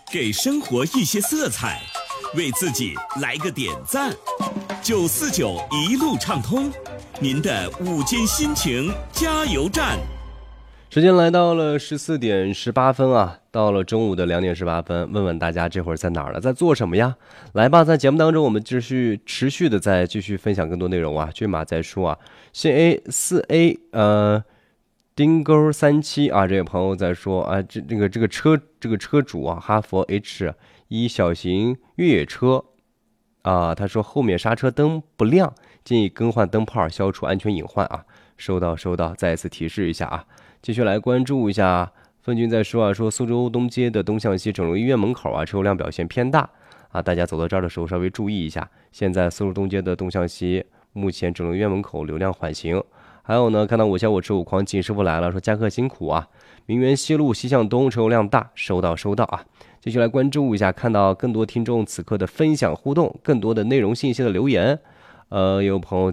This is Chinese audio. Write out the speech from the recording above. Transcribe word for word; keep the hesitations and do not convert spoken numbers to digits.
给生活一些色彩，为自己来个点赞。九四九一路畅通，您的午间心情加油站。 时间来到了十四点十八分啊，到了中午的两点十八分，问问大家这会儿在哪儿了，在做什么呀？来吧，在节目当中我们继续持续的在继续分享更多内容啊。骏马在说啊，信 A 四 A 呃丁勾三七啊，这位朋友在说啊，这这个这个车这个车主啊，哈佛 H 一小型越野车啊，他说后面刹车灯不亮，建议更换灯泡，消除安全隐患啊。收到收到，再一次提示一下啊。继续来关注一下，凤君在说啊，说苏州东街的东向西整容医院门口啊，车流量表现偏大啊，大家走到这儿的时候稍微注意一下。现在苏州东街的东向西，目前整容医院门口流量缓行。还有呢，看到我笑我吃我狂锦师傅来了，说加课辛苦啊。名园西路西向东车流量大，收到收到啊。继续来关注一下，看到更多听众此刻的分享互动，更多的内容信息的留言。呃，有朋友